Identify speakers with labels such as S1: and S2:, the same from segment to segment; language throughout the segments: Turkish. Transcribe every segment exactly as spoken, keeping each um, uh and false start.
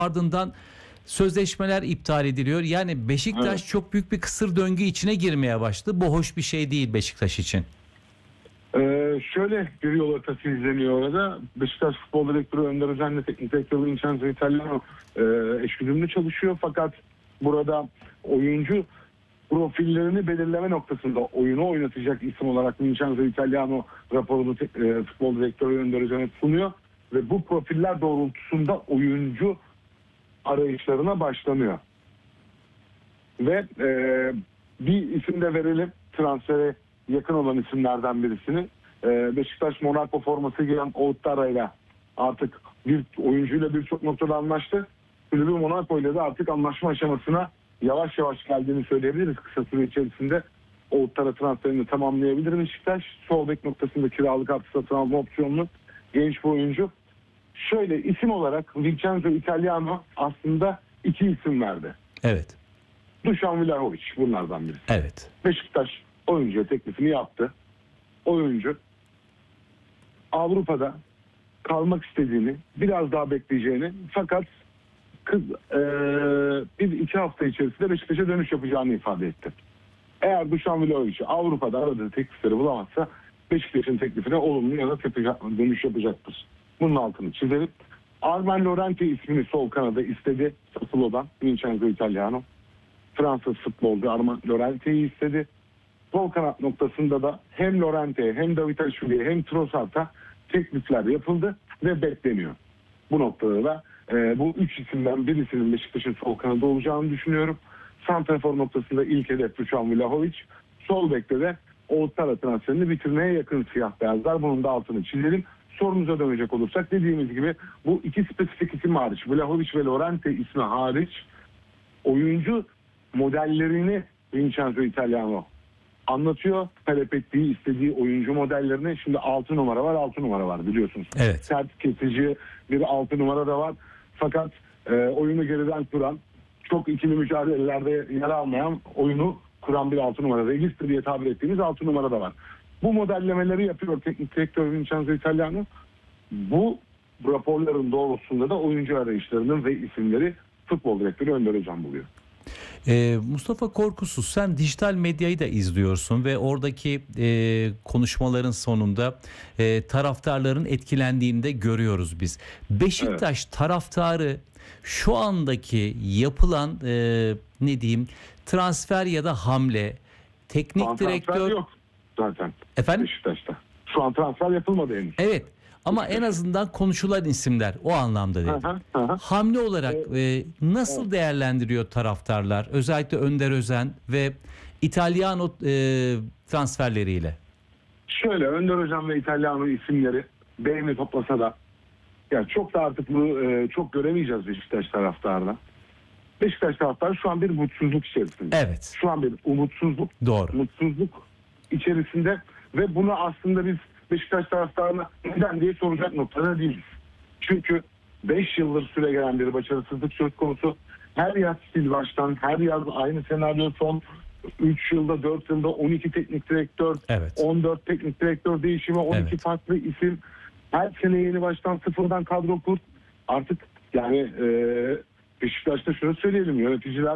S1: ardından sözleşmeler iptal ediliyor. Yani Beşiktaş
S2: Evet.
S1: çok büyük bir kısır döngü içine girmeye başladı. Bu hoş bir şey değil Beşiktaş için.
S2: Ee, şöyle bir yol haritası izleniyor orada. Beşiktaş Futbol Direktörü Önder Özen'le teknik direktörü Vincenzo Italiano e, eşgüdümlü çalışıyor. Fakat burada oyuncu profillerini belirleme noktasında oyunu oynatacak isim olarak Vincenzo Italiano raporunu te- e, Futbol Direktörü Önder Özen'e sunuyor. Ve bu profiller doğrultusunda oyuncu arayışlarına başlanıyor. Ve e, bir isim de verelim, transfere yakın olan isimlerden birisini. E, Beşiktaş Monaco forması giyen Ouattara ile artık bir oyuncuyla birçok noktada anlaştı. Kulübü Monaco ile de artık anlaşma aşamasına yavaş yavaş geldiğini söyleyebiliriz. Kısa süre içerisinde Ouattara transferini tamamlayabilir Beşiktaş. Sol bek noktasında kiralık artı satın alma opsiyonlu genç bir oyuncu. Şöyle isim olarak Vincenzo Italiano aslında iki isim verdi.
S1: Evet.
S2: Dušan Vlahović bunlardan birisi.
S1: Evet.
S2: Beşiktaş oyuncuya teklifini yaptı. Oyuncu Avrupa'da kalmak istediğini, biraz daha bekleyeceğini, fakat kız e, bir iki hafta içerisinde Beşiktaş'a dönüş yapacağını ifade etti. Eğer Dušan Vlahović Avrupa'da aradığı teklifleri bulamazsa Beşiktaş'ın teklifine olumlu ya da yapacak, dönüş yapacaktır. Bunun altını çizelim. Armen Lorente ismini sol kanada istedi Sassuolo'dan Vincenzo Italiano. Fransız futbolcu Armen Lorente'yi istedi. Sol kanat noktasında da hem Lorente'ye hem Davide hem Trossard'a teklifler yapıldı ve bekleniyor. Bu noktada da e, bu üç isimden birisinin Beşiktaş'ın sol kanadı olacağını düşünüyorum. Santrafor noktasında ilk hedef Dušan Vlahović. Sol bekte de Ouattara transferini bitirmeye yakın siyah beyazlar. Bunun da altını çizelim. Sorumuza dönecek olursak dediğimiz gibi bu iki spesifik isim hariç, Vlahović ve Lorente ismi hariç oyuncu modellerini Vincenzo Italiano anlatıyor. Talep ettiği, istediği oyuncu modellerini. Şimdi altı numara var, altı numara var biliyorsunuz.
S1: Evet.
S2: Sert kesici bir altı numara da var. Fakat e, oyunu geriden kuran, çok ikili mücadelelerde yer almayan, oyunu kuran bir altı numara. Regista diye tabir ettiğimiz altı numara da var. Bu modellemeleri yapıyor teknik direktör Vincenzo Italiano. Bu raporların doğrultusunda da oyuncu arayışlarının ve isimleri futbol direktörü Önder Özen buluyor.
S1: Ee, Mustafa Korkusuz, sen dijital medyayı da izliyorsun ve oradaki e, konuşmaların sonunda e, taraftarların etkilendiğini de görüyoruz biz. Beşiktaş evet. taraftarı şu andaki yapılan e, ne diyeyim transfer ya da hamle, teknik
S2: Şu an
S1: direktör
S2: transfer yok zaten.
S1: Efendim?
S2: Beşiktaş'ta. Şu an transfer yapılmadı henüz.
S1: Evet. Ama en azından konuşulan isimler o anlamda dedim.
S2: Aha, aha.
S1: Hamle olarak e, nasıl
S2: evet.
S1: değerlendiriyor taraftarlar? Özellikle Önder Özen ve Italiano e, transferleriyle.
S2: Şöyle Önder Özen ve Italiano isimleri beğeni toplasa da yani çok da artık bunu e, çok göremeyeceğiz Beşiktaş taraftarına. Beşiktaş taraftarı şu an bir mutsuzluk içerisinde.
S1: Evet.
S2: Şu an bir umutsuzluk,
S1: Doğru.
S2: mutsuzluk içerisinde ve bunu aslında biz Beşiktaş taraftarına neden diye soracak noktada değiliz. Çünkü beş yıldır süre gelen bir başarısızlık söz konusu. Her yaz sil baştan, her yaz aynı senaryo son üç yılda, dört yılda on iki teknik direktör,
S1: Evet.
S2: on dört teknik direktör değişimi, on iki
S1: Evet.
S2: farklı isim. Her sene yeni baştan sıfırdan kadro kur. Artık yani e, Beşiktaş'ta şunu söyleyelim, yöneticiler,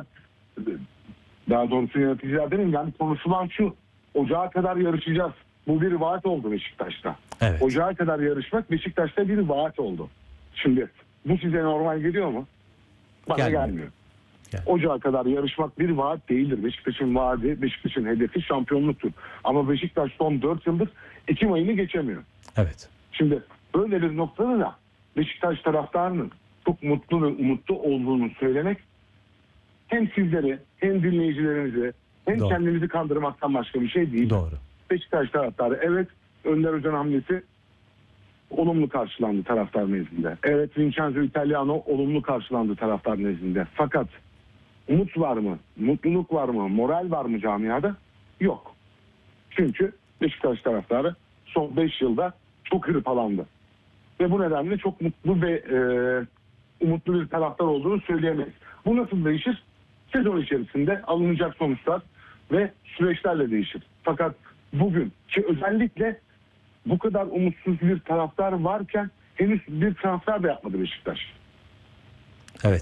S2: daha doğrusu yöneticiler demeyeyim, yani konuşulan şu: Ocağa kadar yarışacağız. Bu bir vaat oldu Beşiktaş'ta.
S1: Evet.
S2: Ocağa kadar yarışmak Beşiktaş'ta bir vaat oldu. Şimdi bu size normal geliyor mu? Bana
S1: Gelmiyor.
S2: gelmiyor.
S1: Gel.
S2: Ocağa kadar yarışmak bir vaat değildir. Beşiktaş'ın vaadi, Beşiktaş'ın hedefi şampiyonluktur. Ama Beşiktaş son dört yıldır Ekim ayını geçemiyor.
S1: Evet.
S2: Şimdi böyle bir noktada da Beşiktaş taraftarının çok mutlu ve umutlu olduğunu söylemek hem sizleri hem dinleyicilerimizi hem
S1: Doğru.
S2: kendimizi kandırmaktan başka bir şey değil.
S1: Doğru.
S2: Beşiktaş taraftarı evet, Önder Özen hamlesi olumlu karşılandı taraftar nezdinde. Evet, Vincenzo Italiano olumlu karşılandı taraftar nezdinde. Fakat umut var mı? Mutluluk var mı? Moral var mı camiada? Yok. Çünkü Beşiktaş taraftarı son beş yılda çok hırpalandı. Ve bu nedenle çok mutlu ve e, umutlu bir taraftar olduğunu söyleyemeyiz. Bu nasıl değişir? Sezon içerisinde alınacak sonuçlar ve süreçlerle değişir. Fakat bugün ki özellikle bu kadar umutsuz bir taraftar varken henüz bir transfer de yapmadı Beşiktaş.